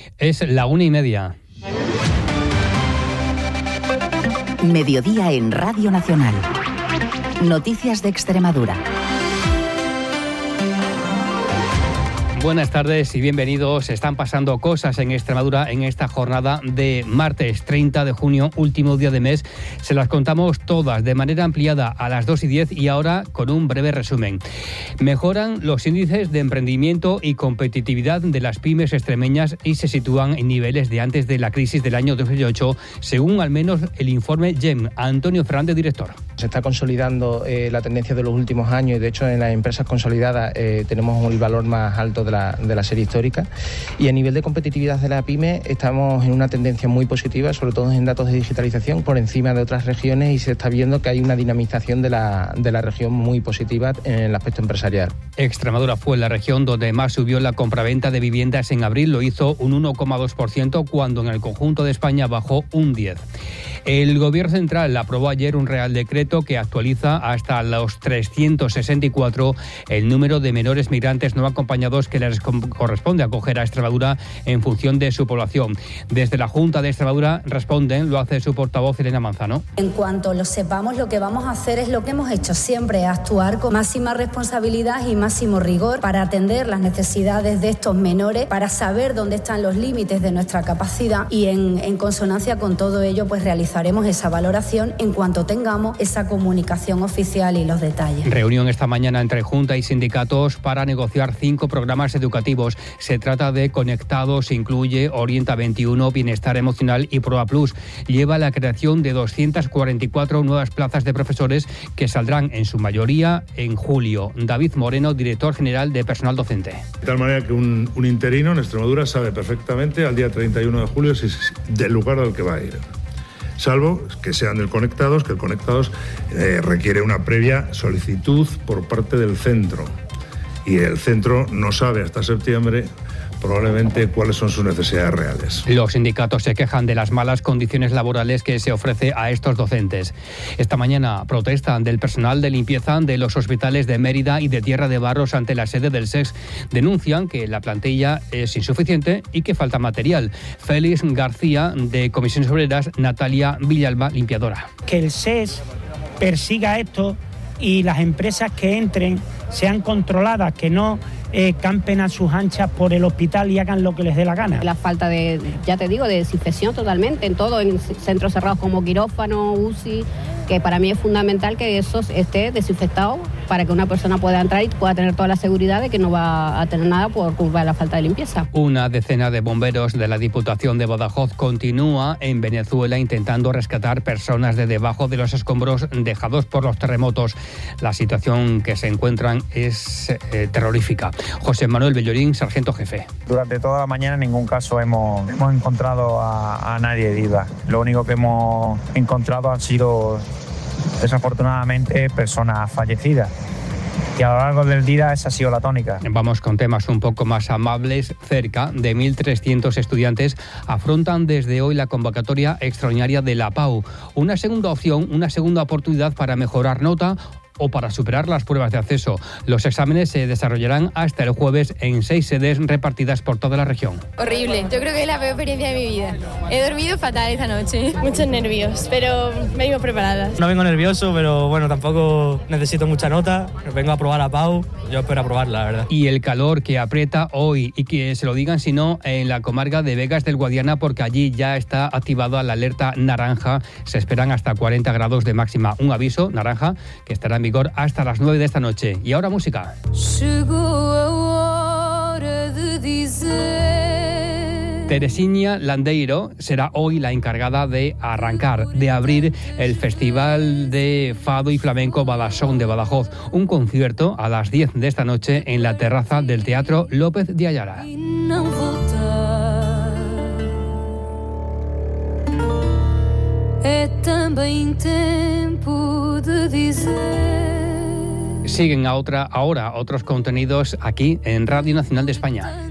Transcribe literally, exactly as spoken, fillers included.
Es la una y media. Mediodía en Radio Nacional. Noticias de Extremadura. Buenas tardes y bienvenidos. Están pasando cosas en Extremadura en esta jornada de martes treinta de junio, último día de mes. Se las contamos todas de manera ampliada a las dos y diez y ahora con un breve resumen. Mejoran los índices de emprendimiento y competitividad de las pymes extremeñas y se sitúan en niveles de antes de la crisis del año dos mil ocho, según al menos el informe G E M. Antonio Fernández, director. Se está consolidando eh, la tendencia de los últimos años y de hecho en las empresas consolidadas eh, tenemos el valor más alto de la, de la serie histórica y a nivel de competitividad de la pyme estamos en una tendencia muy positiva, sobre todo en datos de digitalización por encima de otras regiones y se está viendo que hay una dinamización de la, de la región muy positiva en el aspecto empresarial. Extremadura fue la región donde más subió la compraventa de viviendas en abril, lo hizo un uno coma dos por ciento cuando en el conjunto de España bajó un diez por ciento. El Gobierno Central aprobó ayer un Real Decreto que actualiza hasta los trescientos sesenta y cuatro el número de menores migrantes no acompañados que les corresponde acoger a Extremadura en función de su población. Desde la Junta de Extremadura responden, lo hace su portavoz Elena Manzano. En cuanto lo sepamos, lo que vamos a hacer es lo que hemos hecho siempre, actuar con máxima responsabilidad y máximo rigor para atender las necesidades de estos menores, para saber dónde están los límites de nuestra capacidad y en, en consonancia con todo ello, pues realizaremos esa valoración en cuanto tengamos esa comunicación oficial y los detalles. Reunión esta mañana entre Junta y sindicatos para negociar cinco programas educativos. Se trata de Conectados, incluye Orienta veintiuno, Bienestar Emocional y Proa Plus. Lleva la creación de doscientas cuarenta y cuatro nuevas plazas de profesores que saldrán en su mayoría en julio. David Moreno, director general de Personal Docente. De tal manera que un, un interino en Extremadura sabe perfectamente al día treinta y uno de julio si es del lugar al que va a ir. Salvo que sean del Conectados, que el Conectados eh, requiere una previa solicitud por parte del centro. Y el centro no sabe hasta septiembre probablemente cuáles son sus necesidades reales. Los sindicatos se quejan de las malas condiciones laborales que se ofrece a estos docentes. Esta mañana protestan del personal de limpieza de los hospitales de Mérida y de Tierra de Barros ante la sede del S E S. Denuncian que la plantilla es insuficiente y que falta material. Félix García, de Comisiones Obreras, Natalia Villalba, limpiadora. Que el S E S persiga esto y las empresas que entren sean controladas, que no eh, campen a sus anchas por el hospital y hagan lo que les dé la gana. La falta de, ya te digo, de desinfección totalmente en todo, en centros cerrados como quirófano, U C I, que para mí es fundamental que eso esté desinfectado para que una persona pueda entrar y pueda tener toda la seguridad de que no va a tener nada por culpa de la falta de limpieza. Una decena de bomberos de la Diputación de Badajoz continúa en Venezuela intentando rescatar personas de debajo de los escombros dejados por los terremotos. La situación que se encuentran es eh, terrorífica. José Manuel Bellorín, sargento jefe. Durante toda la mañana en ningún caso hemos, hemos encontrado a, a nadie herida. Lo único que hemos encontrado han sido, desafortunadamente, personas fallecidas. Y a lo largo del día esa ha sido la tónica. Vamos con temas un poco más amables. Cerca de mil trescientos estudiantes afrontan desde hoy la convocatoria extraordinaria de la P A U. Una segunda opción, una segunda oportunidad para mejorar nota o para superar las pruebas de acceso. Los exámenes se desarrollarán hasta el jueves en seis sedes repartidas por toda la región. Horrible, yo creo que es la peor experiencia de mi vida. He dormido fatal esta noche. Muchos nervios, pero venimos preparadas. No vengo nervioso, pero bueno, tampoco necesito mucha nota. Vengo a probar a P A U, yo espero aprobarla, la verdad. Y el calor que aprieta hoy, y que se lo digan si no, en la comarca de Vegas del Guadiana, porque allí ya está activada la alerta naranja. Se esperan hasta cuarenta grados de máxima. Un aviso naranja que estará en vigor hasta las nueve de esta noche. Y ahora música. Teresina Landeiro será hoy la encargada de arrancar, de abrir el Festival de Fado y Flamenco Badasón de Badajoz. Un concierto a las diez de esta noche en la terraza del Teatro López de Ayala. Siguen a otra, ahora otros contenidos aquí en Radio Nacional de España.